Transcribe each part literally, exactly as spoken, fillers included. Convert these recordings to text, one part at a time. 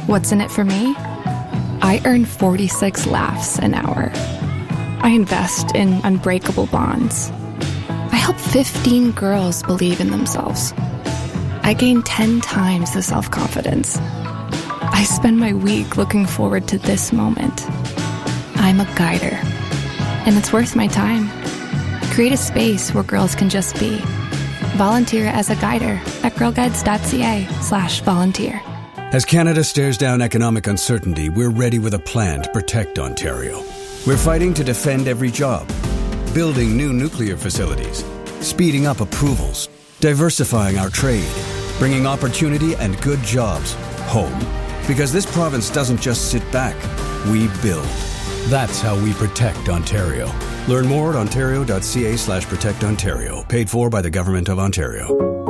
What's in it for me? I earn forty-six laughs an hour. I invest in unbreakable bonds. I help fifteen girls believe in themselves. I gain ten times the self-confidence. I spend my week looking forward to this moment. I'm a guider, and it's worth my time. Create a space where girls can just be. Volunteer as a guider at girlguides.ca slash volunteer. As Canada stares down economic uncertainty, we're ready with a plan to protect Ontario. We're fighting to defend every job, building new nuclear facilities, speeding up approvals, diversifying our trade, bringing opportunity and good jobs home. Because this province doesn't just sit back, we build. That's how we protect Ontario. Learn more at ontario.ca slash protect Ontario. Paid for by the Government of Ontario.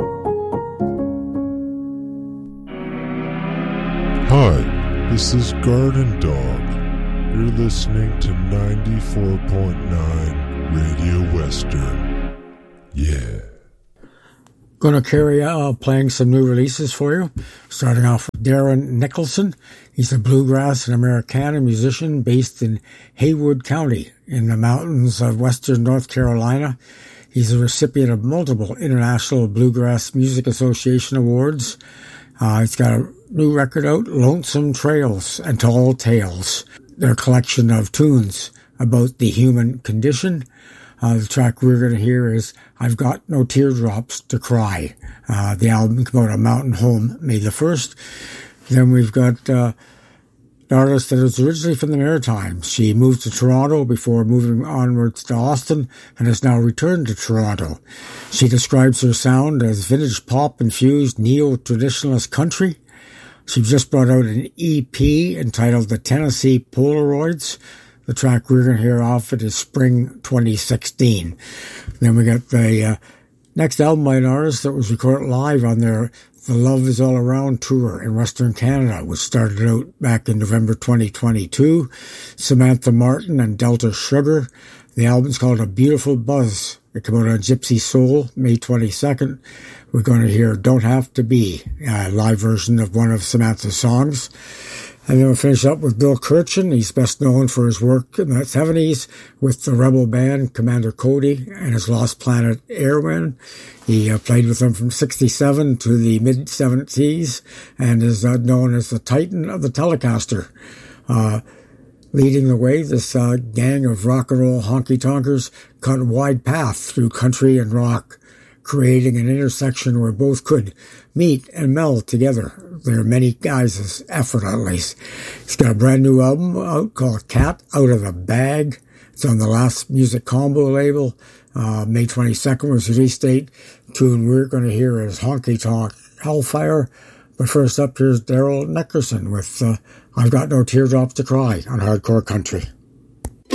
Hi, this is Garden Dog. You're listening to ninety-four point nine Radio Western. Yeah. Going to carry out uh, playing some new releases for you. Starting off with Darren Nicholson. He's a bluegrass and Americana musician based in Haywood County in the mountains of western North Carolina. He's a recipient of multiple International Bluegrass Music Association awards. Uh, he's got a new record out, Lonesome Trails and Tall Tales. They're a collection of tunes about the human condition. Uh, the track we're going to hear is I've Got No Teardrops to Cry. Uh, the album came out on Mountain Home May the first. Then we've got uh, an artist that is originally from the Maritimes. She moved to Toronto before moving onwards to Austin and has now returned to Toronto. She describes her sound as vintage pop-infused neo-traditionalist country. She just brought out an E P entitled The Tennessee Polaroids. The track we're going to hear off it is Spring twenty sixteen. Then we got the uh, next album by an artist that was recorded live on their The Love Is All Around tour in Western Canada, which started out back in November twenty twenty-two. Samantha Martin and Delta Sugar. The album's called A Beautiful Buzz. It came out on Gypsy Soul May twenty-second. We're going to hear Don't Have to Be, a live version of one of Samantha's songs. And then we'll finish up with Bill Kirchen. He's best known for his work in the seventies with the rebel band Commander Cody and his Lost Planet Airmen. He uh, played with them from sixty-seven to the mid-seventies and is uh, known as the Titan of the Telecaster. Uh, leading the way, this uh, gang of rock and roll honky-tonkers cut a wide path through country and rock, creating an intersection where both could meet and meld together. There are many guys' effort, at least. He's got a brand new album out called Cat Out of the Bag. It's on the Last Music Combo label. Uh, May twenty-second was the release date. The tune we're going to hear is Honky Tonk Hellfire. But first up, here's Daryl Nickerson with uh, I've Got No Teardrops to Cry on Hardcore Country.